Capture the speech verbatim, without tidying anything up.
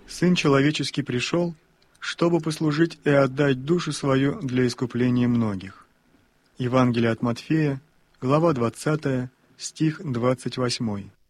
Сын Человеческий пришел, чтобы послужить и отдать душу свою для искупления многих». Евангелие от Матфея, глава двадцатая, стих двадцать восьмой.